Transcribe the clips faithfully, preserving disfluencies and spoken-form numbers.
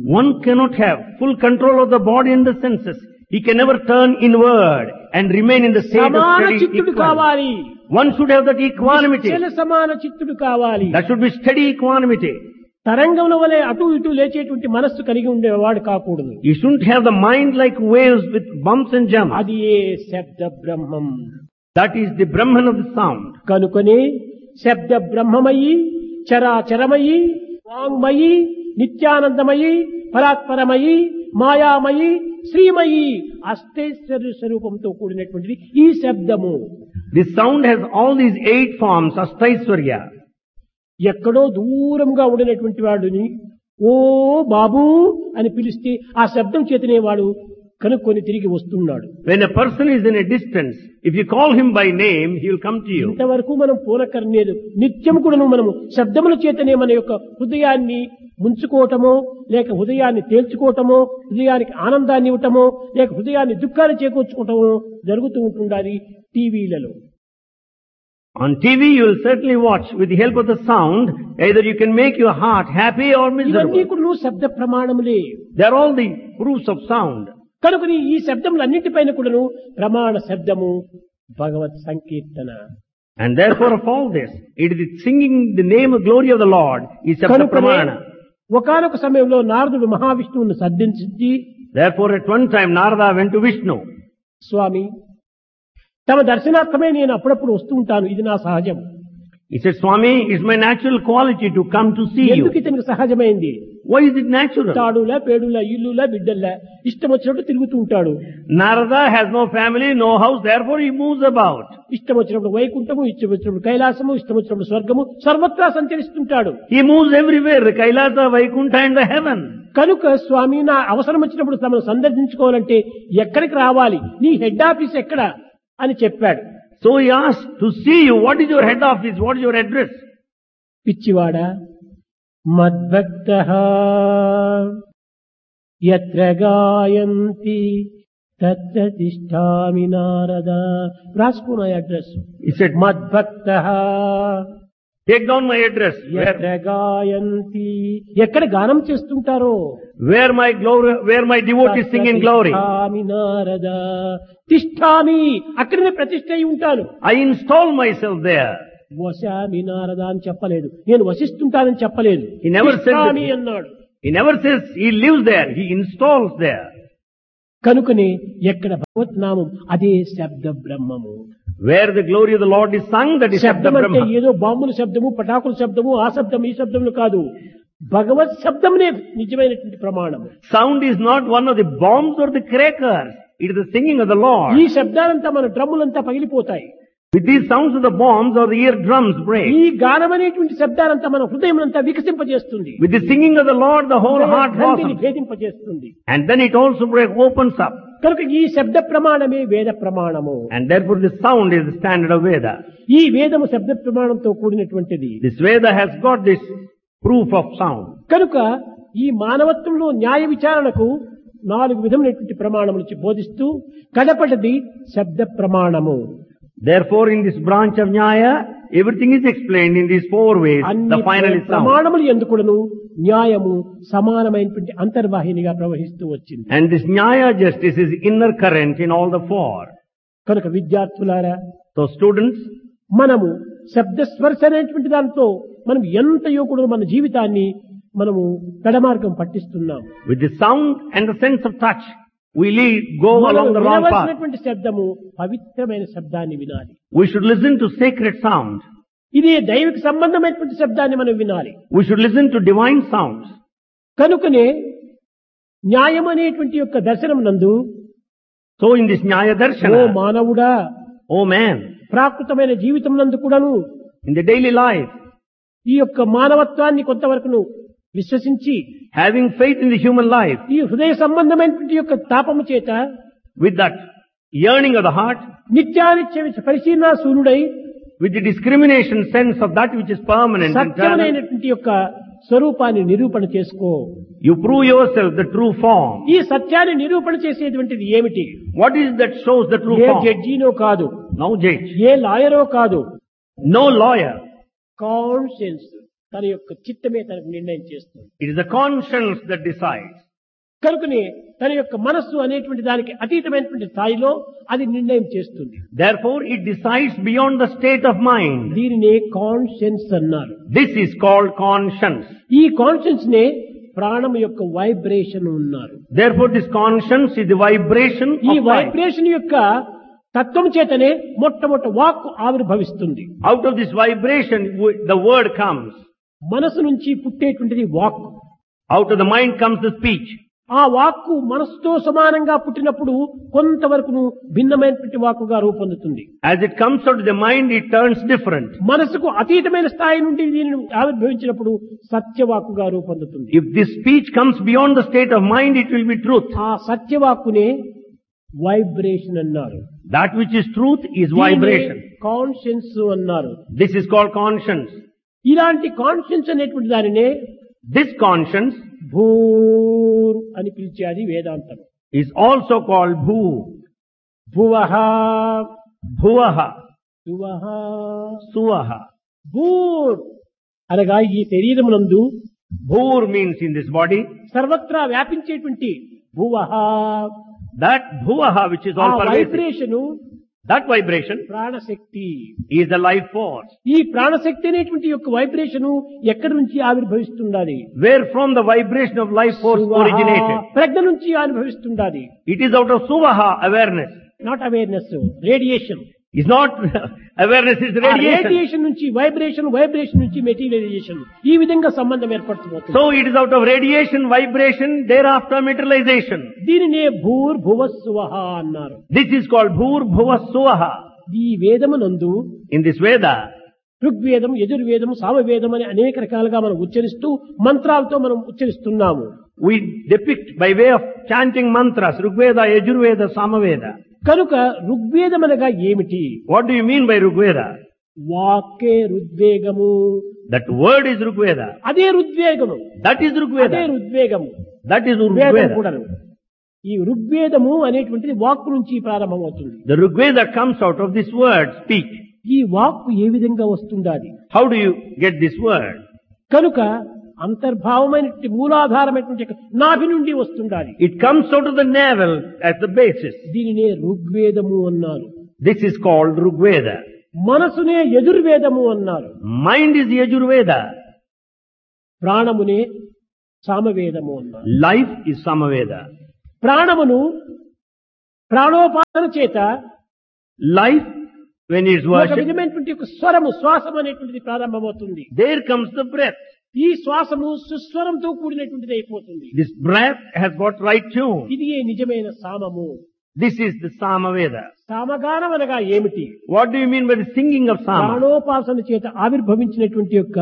One cannot have full control of the body and the senses. He can never turn inward and remain in the state of సమాన steady చిత్తుడు equanimity. కావాలి. One should have that equanimity. నిశ్చల సమాన చిత్తుడు కావాలి. That should be steady equanimity. తరంగముల వలె అటు ఇటు లేచేటువంటి మనస్సు కలిగి ఉండేవాడు కాకూడదు. You shouldn't have the mind like waves with bumps and jumps. అది ఏ శబ్ద బ్రహ్మం. That is the Brahman of the sound. కనుకొని శబ్ద బ్రహ్మమయి, చరాచరమయి, వాంగ్మయి, నిత్యానందమయి, పరాత్పరమయి, మాయామయి, శ్రీమయి, అష్టైశ్వర్య స్వరూపంతో కూడినటువంటిది ఈ శబ్దము. The sound has all these eight forms, Ashtaiswarya. ఎక్కడో దూరంగా ఉండినటువంటి వాడిని ఓ బాబు అని పిలిస్తే ఆ శబ్దం చేతనే వాడు కనుక్కొని తిరిగి వస్తున్నాడు. When a person is in a distance, if you call him by name, he will come to you. ఇంతవరకు మనం పూనకర్లేదు. నిత్యం కూడాను మనము శబ్దముల చేతనే మన యొక్క హృదయాన్ని ముంచుకోవటమో, లేక హృదయాన్ని తేల్చుకోవటమో, హృదయానికి ఆనందాన్ని ఇవ్వటమో, లేక హృదయాన్ని దుఃఖాన్ని చేకూర్చుకోవటమో జరుగుతూ ఉంటుండాలి టీవీలలో. On T V, you will certainly watch with the help of the sound, either you can make your heart happy or ఇవన్నీ miserable. కూడా శబ్ద ప్రమాణములే. They are all the proofs of sound. కనుకని ఈ శబ్దములన్నింటిపైన కూడాను ప్రమాణ శబ్దము భగవత్ సంకీర్తన. And therefore of all this, it is singing the name and glory of the Lord is Sabda కనుకనే Pramana. ఒకానొక సమయంలో నారదుడు మహావిష్ణువును సర్దించి, Therefore at one time Narada went to Vishnu. స్వామి తమ దర్శనార్థమే నేను అప్పుడప్పుడు వస్తూ ఉంటాను, ఇది నా సహజం. He said, Swami, it's my natural quality to come to see ఎందుకు you. ఇతనికి సహజమైంది? Why is it natural? తాడులా పేడులా ఇల్లులా బిడ్డల్లా ఇష్టం వచ్చినప్పుడు తిరుగుతూ ఉంటాడు. Narada has no family, no house, therefore he moves about. ఇష్టం వచ్చినప్పుడు వైకుంఠము, ఇష్టం వచ్చినప్పుడు కైలాసము, ఇష్టం వచ్చినప్పుడు స్వర్గము, సర్వత్రా సంచరిస్తుంటాడు. He moves everywhere, Kailasa, Vaikuntha and the heaven. కనుక స్వామి నా అవసరం వచ్చినప్పుడు తమను సందర్శించుకోవాలంటే ఎక్కడికి రావాలి, నీ హెడ్ ఆఫీస్ ఎక్కడ అని చెప్పాడు. So he asked to see you, what is your head office, what is your address? పిచ్చివాడా, మద్భక్తః యత్ర గాయంతి తత్ర తిష్ఠామి నారద. రాసుకున్న address. He said, మద్భక్తః take down my address. యత్ర Where, గాయంతి, ఎక్కడ గానం చేస్తుంటారో where my glory, where my devotees sing in glory. తిష్ఠామి Narada. తిష్ఠామి, అక్కడనే ప్రతిష్ఠ అయి ఉంటాను. I install myself there. వశామి Narada అని చెప్పలేదు, నేను వసిస్తుంటానని చెప్పలేదు. He never said that. తిష్ఠామి అన్నాడు. He never says he lives there, he installs there. కనుకనే ఎక్కడ భగవత్ నామం అదే శబ్ద బ్రహ్మము. Where the glory of the Lord is sung, that is Sabda శబ్దం అంటే Brahma. ఏదో బాంబుల శబ్దము, పటాకుల శబ్దము, ఆ శబ్దం ఈ శబ్దములు కాదు. భగవత్ శబ్దమునే నిజమైనటువంటి ప్రమాణము. Sound is not one of the bombs or the crackers. It is the singing of the ఈ Lord. శబ్దాలంతా మన డ్రమ్ములంతా పగిలిపోతాయి. With these sounds of the bombs or the eardrums break. ఈ గానం అనేటువంటి శబ్దాలంతా మన హృదయములంతా వికసింపజేస్తుంది, With the singing of the Lord, the whole heart గ్రంథిని blossoms. భేదింపజేస్తుంది. And then it also break, opens up. కనుక ఈ శబ్ద ప్రమాణమే వేద ప్రమాణము. And therefore the sound is the standard of Veda. ఈ వేదము శబ్ద ప్రమాణంతో కూడినటువంటిది. This Veda has got this proof of sound. కనుక ఈ మానవత్వంలో న్యాయ విచారణకు నాలుగు విధమైనటువంటి ప్రమాణములు బోధిస్తూ కడపటిది శబ్ద ప్రమాణము. Therefore in this branch of Nyaya, everything is explained in these four ways. అన్ని The final is sound. ప్రమాణములు ఎందుకును న్యాయము సమానమైనటువంటి అంతర్వాహినిగా ప్రవహిస్తూ వచ్చింది. And this Nyaya justice is inner current in all the four. కనుక విద్యార్థులారా, So students, మనము శబ్ద స్పర్శ అనేటువంటి దాంతో మనం ఎంత యోగుడు మన జీవితాన్ని మనము పెడమార్గం పట్టిస్తున్నాం. with the sound and the sense of touch, we lead, go మనం along the wrong path. వినవలసినటువంటి శబ్దము పవిత్రమైన శబ్దాన్ని వినాలి. We should listen to sacred sound. ఇది దైవిక సంబంధమైనటువంటి శబ్దాన్ని మనం వినాలి. We should listen to divine sounds. కనుకనే న్యాయం అనేటువంటి యొక్క దర్శనం నందు, So in this Nyaya oh Darshana, మానవుడా, oh man, ప్రాకృతమైన జీవితం నందు కూడాను in the daily life, ఈ యొక్క మానవత్వాన్ని కొంతవరకును విశ్వసించి having faith in the human life, ఈ హృదయ సంబంధమైనటువంటి యొక్క తాపము చేత with that yearning of the heart, నిత్యానిత్య పరిశీలన శూన్యుడై with the discrimination sense of that which is permanent and eternal, సత్యమైనటువంటి యొక్క స్వరూపాన్ని నిరూపణ చేసుకో. you prove yourself the true form. ఈ సత్యాన్ని నిరూపణ చేసేటువంటిది ఏమిటి? What is that shows the true A form? జడ్జినో కాదు, No judge, ఏ లాయరో కాదు, no lawyer. కాన్షియన్స్. తన యొక్క చిత్తమే తనకు నిర్ణయం చేస్తుంది. It is the conscience that decides. కనుకనే తన యొక్క మనస్సు అనేటువంటి దానికి అతీతమైనటువంటి స్థాయిలో అది నిర్ణయం చేస్తుంది. Therefore, it decides beyond the state of mind. దీనినే కాన్షియన్స్ అన్నారు. This is called conscience. ఈ కాన్షియన్స్ నే ప్రాణం యొక్క వైబ్రేషన్ ఉన్నారు. Therefore, this conscience is the vibration ఈ of life. వైబ్రేషన్ యొక్క తత్వం చేతనే మొట్టమొదట వాక్కు ఆవిర్భవిస్తుంది. Out of this vibration, w- the word comes. మనసు నుంచి పుట్టేటువంటిది వాక్కు. Out of the mind comes the speech. ఆ వాక్కు మనసుతో సమానంగా పుట్టినప్పుడు కొంతవరకు భిన్నమైనటువంటి వాక్కుగా రూపొందుతుంది. As it comes out of the mind, it turns different. మనసుకు అతీతమైన స్థాయి నుండి దీనిని ఆవిర్భవించినప్పుడు సత్యవాక్కుగా రూపొందుతుంది. If this speech comes beyond the state of mind, it will be truth. ఆ సత్యవాక్కునే వైబ్రేషన్ అన్నారు. That which is truth is vibration. Conscience అన్నారు. This is called conscience. ఇలాంటి conscience అనేటువంటి దానినే This conscience భూర్ అని పిలిచేది వేదాంతం. is also called bhu. భువః Bhuvaha. శువః Suvaha. భూర్ అనగా ఈ శరీరమునందు Bhur means in this body. సర్వత్రా వ్యాపించేటువంటి భువః That bhuvaha which is ఆ all pervasive. Vibration That vibration ప్రాణశక్తి. is the life force. ఈ ప్రాణశక్తి అనేటువంటి యొక్క వైబ్రేషను ఎక్కడి నుంచి ఆవిర్భవిస్తుండాలి? Where from the vibration of life force originated. ప్రజ్ఞ నుంచి ఆవిర్భవిస్తుండాలి. It is out of suvaha, awareness. Not awareness, radiation. It's not awareness, it's radiation. Radiation నుంచి vibration, vibration నుంచి మెటీరియలైజేషన్, ఈ విధంగా సంబంధం ఏర్పడుతుంది. So it is out of radiation, vibration, thereafter materialization. దీనినే భూర్ భువస్సువః అన్నారు. This is called bhur bhuva suvaha. ఈ వేదమునందు In this Veda, ఋగ్వేదం, యజుర్వేదం, సామవేదం అని అనేక రకాలుగా మనం ఉచ్చరిస్తూ మంత్రాలతో మనం ఉచ్చరిస్తున్నాము. we depict by way of chanting mantras, Rigveda, Yajurveda, Samaveda. కనుక ఋగ్వేదం అనగా ఏమిటి? What do you mean by Rigveda? వాక్కే రుద్వేగము. That word is Rigveda. అదే రుద్వేగము. That is అదే Rigveda. రుద్వేగము. That is వేదం Rigveda. కూడాను. ఈ ఋగ్వేదము అనేటువంటిది వాక్కు నుంచి ప్రారంభమవుతుంది. The Rigveda comes out of this word, speech. ఈ వాక్కు ఏ విధంగా వస్తుండాలి? How do you get this word? కనుక అంతర్భావమైనటువంటి మూలాధారమైనటువంటి నాభి నుండి వస్తుండాలి. It comes out of the navel as the basis. దీనినే ఋగ్వేదము అన్నారు. This is called Rigveda. మనసునే యజుర్వేదము అన్నారు. Mind is Yajurveda. ప్రాణమునే సామవేదము అన్నారు. Life is Samaveda. ప్రాణమును ప్రాణోపాసన చేత Life, when it is ఒక worshipped, విధమైనటువంటి ఒక స్వరము, శ్వాసం అనేటువంటిది ప్రారంభమవుతుంది. there comes the breath. ఈ శ్వాసము సుస్వరంతో కూడినటువంటిది అయిపోతుంది. This breath has got right tune. ఇది ఏ నిజమైన సామము. This is the Samaveda. సామగానం అనగా ఏమిటి? What do you mean by the singing of Sama? ప్రాణోపాసన చేత ఆవిర్భవించినటువంటి యొక్క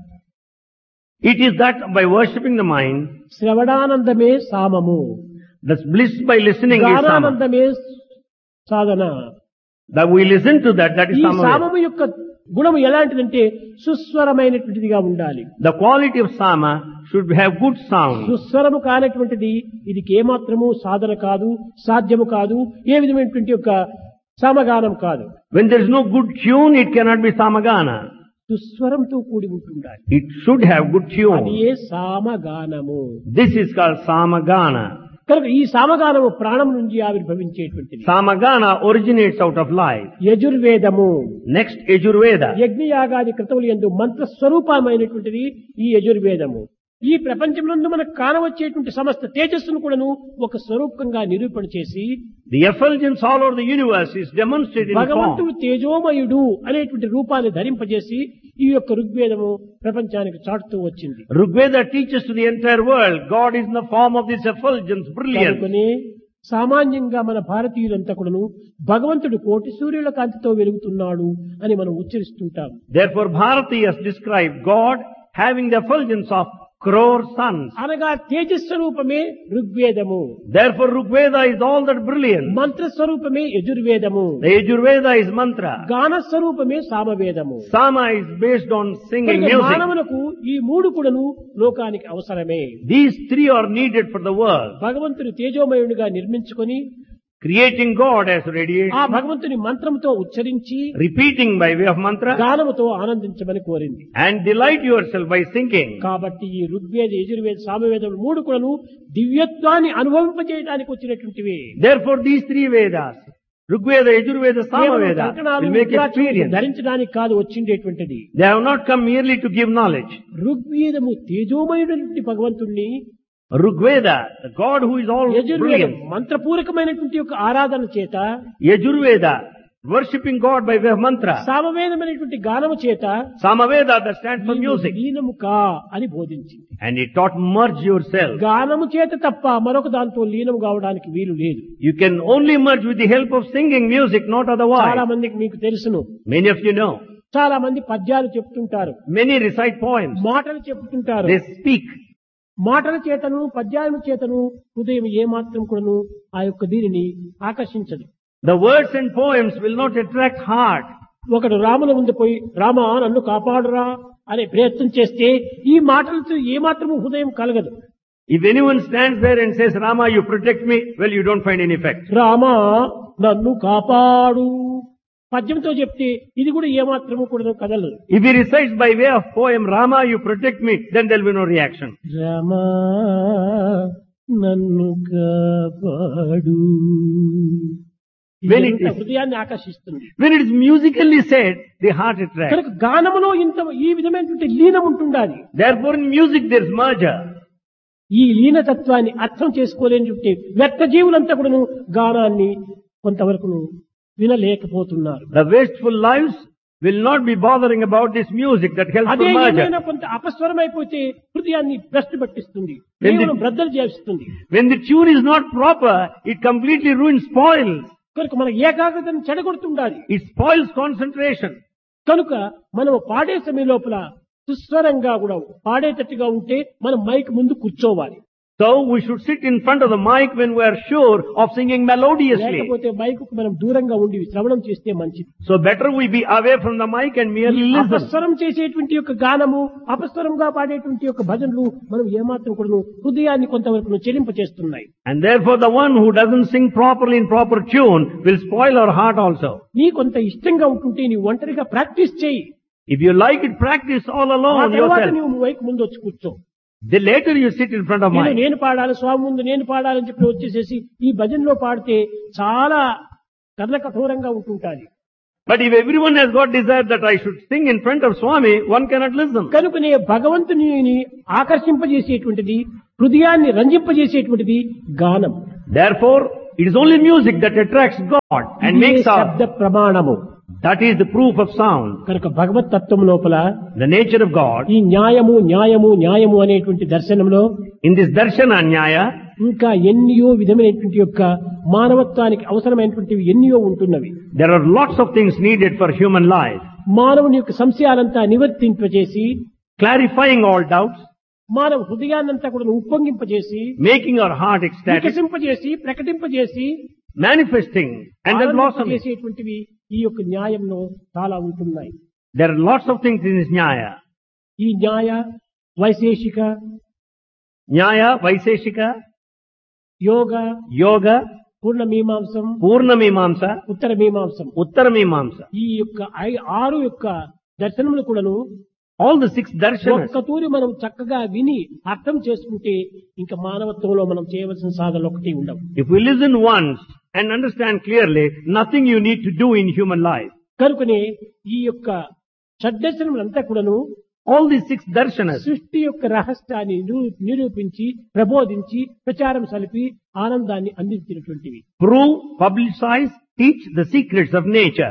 It is that by worshipping the mind, శ్రవణానందమే సామము. the bliss by listening is Sama. గానానందమే Sadhana. That we listen to that, that is ఈ Samaveda. సామము యొక్క గుణము ఎలాంటిదంటే సుస్వరమైనటువంటిదిగా ఉండాలి. The quality of Sama should have good sound. సుస్వరము కానటువంటిది ఇది ఏమాత్రము సాధన కాదు, సాధ్యము కాదు, ఏ విధమైనటువంటి యొక్క సామగానం కాదు. When there is no good tune, it cannot be Samagana. సుస్వరంతో కూడి ఉంటుండాలి. It should have good అది tune. A సామగానము. This is called Samagana. కనుక ఈ సామగానము ప్రాణం నుంచి ఆవిర్భవించేటువంటిది. Samagana originates out of life. యజుర్వేదము. Next, Yajurveda. యజ్ఞయాగాది క్రతువులు యందు మంత్ర స్వరూపమైనటువంటిది ఈ యజుర్వేదము. ఈ ప్రపంచంలో మనకు కానవచ్చేటువంటి సమస్త తేజస్సును కూడాను ఒక స్వరూపంగా నిరూపణ చేసి The effulgence all over the universe is demonstrated in భగవంతుడు form. తేజోమయుడు అనేటువంటి రూపాన్ని ధరింపజేసి ఈ యొక్క ఋగ్వేదము ప్రపంచానికి చాటుతూ వచ్చింది. Rigveda teaches to the entire world, God is in the form of this effulgence, brilliance. కనుకనే సామాన్యంగా మన భారతీయులంతా కూడాను భగవంతుడు కోటి సూర్యుల కాంతితో వెలుగుతున్నాడు అని మనం ఉచ్చరిస్తుంటాం. Therefore, Bharati has described God having the effulgence of crore suns. అనగా తేజస్వరూపమే ఋగ్వేదము. Therefore, Rigveda is all that brilliant. మంత్రస్వరూపమే యజుర్వేదము. The Yajurveda is mantra. గానస్వరూపమే సామవేదము. Sama is based on singing కనుక music. మానవులకు ఈ మూడు కూడాను లోకానికి అవసరమే. These three are needed for the world. భగవంతుడు తేజోమయునిగా నిర్మించుకొని creating God as ఆ radiation, భగవంతుని మంత్రంతో ఉచ్చరించి repeating by way of mantra, గానముతో ఆనందించమని కోరింది. and delight yourself by singing. కాబట్టి ఈ ఋగ్వేద యజుర్వేద సామవేదములు మూడు కూడాను దివ్యత్వాన్ని అనుభవింపజేయడానికి వచ్చినటువంటివి. Therefore these three Vedas, Rigveda, Yajurveda, Samaveda, will make experience. ధరించడానికి కాదు వచ్చిండేటువంటిది. They have not come merely to give knowledge. ఋగ్వేదము తేజోమయుడైనటువంటి భగవంతుణ్ణి, Rigveda, the God who is all యజుర్వేదం brilliant. మంత్రపూర్వకమైనటువంటి యొక్క ఆరాధన చేత, Yajurveda, worshipping God by way of mantra. సామవేదమైనటువంటి గానము చేత Samaveda, that stands for music. లీనము కా అని బోధించింది. And it taught merge yourself. గానము చేత తప్ప మరొక దాంతో లీనము కావడానికి వీలు లేదు. You can only merge with the help of singing music, not చాలా otherwise. మందికి మీకు తెలుసును. Many of you know. చాలా మంది పద్యాలు చెప్తుంటారు, Many recite poems. మాటలు చెప్తుంటారు. They speak. మాటల చేతను పద్యాల చేతను హృదయం ఏమాత్రం కూడాను ఆ యొక్క దీనిని ఆకర్షించదు. The words and poems will not attract heart. ఒకడు రాముల ముందు పోయి రామా నన్ను కాపాడురా అనే ప్రయత్నం చేస్తే ఈ మాటలతో ఏమాత్రము హృదయం కలగదు. If anyone stands there and says, Rama, you protect me, well, you don't find any effect. Rama నన్ను కాపాడు పద్యంతో చెప్తే ఇది కూడా ఏమాత్రము కూడా కదలదు. If he recites by way of poem, Rama, you protect me, then there will be no reaction. Rama నన్ను కాపాడు When it is- హృదయాన్ని ఆకర్షిస్తుంది. When it is musically said, the heart attracts. కనుక గానములో ఇంత ఈ విధమైనటువంటి లీనం ఉంటుండాలి. Therefore in music there is merger. ఈ లీనతత్వాన్ని అర్థం చేసుకోలేని వ్యర్థ జీవులంతా కూడాను గానాన్ని కొంతవరకు వినలేకపోతున్నారు. The wasteful lives will not be bothering about this music that helps అదే for merger. ఏమైనా కొంత అపస్వరమైపోతే హృదయాన్ని భ్రష్టు పట్టిస్తుంది, When the- కేవలం బ్రద్దలు చేస్తుంది. When the tune is not proper, it completely ruins, spoils. కనుక మన ఏకాగ్రతను చెడగొడుతుండాలి. It spoils concentration. కనుక మనం పాడే సమయం లోపల సుస్వరంగా కూడా పాడేటట్టుగా ఉంటే మనం మైక్ ముందు కూర్చోవాలి. So we should sit in front of the mic when we are sure of singing melodiously. లేకపోతే మైక్ మనం దూరంగా ఉండి శ్రవణం చేస్తే మంచిది. So better we be away from the mic and merely listen. అపస్వరం చేసేటువంటి యొక్క గానము, అపస్వరంగా పాడేటువంటి యొక్క భజనలు మనం ఏమాత్రం కూడా హృదయాన్ని కొంతవరకు చెలింప చేస్తున్నాయి. And therefore the one who doesn't sing properly in proper tune will spoil our heart also. నీ కొంత ఇష్టంగా ఉంటుంటే నీ ఒంటరిగా ప్రాక్టీస్ చేయి. If you like it, practice all ఆ alone తర్వాత yourself. నువ్వు మైక్ ముందు వచ్చి కూర్చో. The later you sit in front of నేను mic. నేను పాడాలి స్వామి ముందు నేను పాడాలని చెప్పి వచ్చేసేసి ఈ భజనలో పాడితే చాలా కర్ల కఠోరంగా ఉంటుంటాది. But if everyone has got desire that I should sing in front of Swami, one cannot listen. కనుకనే భగవంతుని ఆకర్షింపజేసేటువంటిది, హృదయాన్ని రంజింపజేసేటువంటిది గానం. Therefore, it is only music that attracts God and ఇదే makes శబ్ద our, ప్రమాణము. that is the proof of sound. కనుక భగవత్ తత్వం లోపల The nature of God, ఈ న్యాయము న్యాయము న్యాయము అనేటువంటి దర్శనంలో in this darshana nyaya, ఇంకా ఎన్నో విధమైనటువంటి యొక్క మానవత్వానికి అవసరమైనటువంటివి ఎన్నో ఉంటున్నవి. there are lots of things needed for human life. మానవుని యొక్క సంశయాలంతా నివర్తింపజేసి, Clarifying all doubts, మానవ హృదయాన్నంతా కూడా ఉప్పొంగింపజేసి, making our heart ecstatic, వికసింపజేసి, ప్రకటింపజేసి, manifesting and then blossoming. చేసేటువంటివి ఈ యొక్క న్యాయంలో చాలా ఉంటున్నాయి. There are lots of things in this nyaya. ఈ న్యాయ వైశేషిక, Nyaya, Vaiseshika, యోగ, Yoga, పూర్ణ మీమాంసం, Purna Mimamsa, ఉత్తర మీమాంసం, Uttara Mimamsa. ఈ యొక్క ఐ- ఆరు యొక్క దర్శనములు కూడాను All the six darshanas. ఒక్క తూరి మనం చక్కగా విని అర్థం చేసుకుంటే ఇంకా మానవత్వంలో మనం చేయవలసిన సాధనలు ఒకటి ఉండవు. If we listen once and understand clearly, nothing you need to do in human life. కనుకనే ఈ యొక్క షడ్దర్శనములంతా కూడాను All these six darshanas సృష్టి యొక్క రహస్యాన్ని నిరూ- నిరూపించి, ప్రబోధించి, ప్రచారం సలిపి ఆనందాన్ని అందించినటువంటివి. prove, publicize, teach the secrets of nature.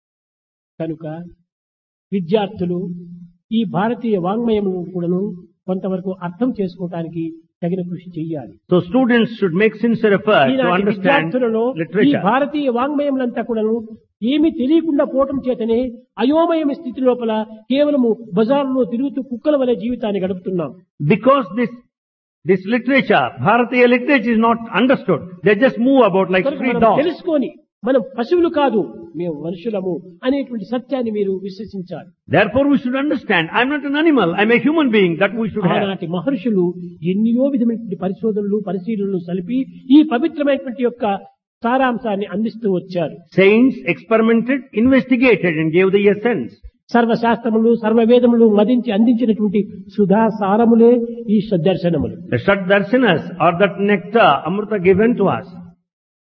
కనుక విద్యార్థులు ఈ భారతీయ వాంగ్మయము కూడాను కొంతవరకు అర్థం చేసుకోవటానికి తగిన కృషి చేయాలి. So students should make sincere effort to ఈనాటి understand విద్యార్థులలో ఈ literature. భారతీయ వాంగ్మయములంతా కూడాను ఏమి తెలియకుండా పోవటం చేతనే అయోమయం స్థితి లోపల కేవలము బజార్లో తిరుగుతూ కుక్కల వలె జీవితాన్ని గడుపుతున్నాం. Because this this literature, Bharatiya literature is not understood. They just move about like కనుక street మనం dogs. తెలుసుకొని మనం పశువులు కాదు, మేము మనుషులము అనేటువంటి సత్యాన్ని మీరు విశ్వసించాలి. Therefore we should understand, I'm not an animal, I'm a human being, that we should have. ఆనాటి మహర్షులు ఎన్నో విధమైనటువంటి పరిశోధనలు పరిశీలనలు సలిపి ఈ పవిత్రమైనటువంటి యొక్క సారాంశాన్ని అందిస్తూ వచ్చారు. Saints experimented, investigated and gave the essence. సర్వశాస్త్రములు సర్వవేదములు మదించి అందించినటువంటి సుధా సారములే ఈ సద్దర్శనములు. The Shad Darshanas are that nectar, Amrita given to us.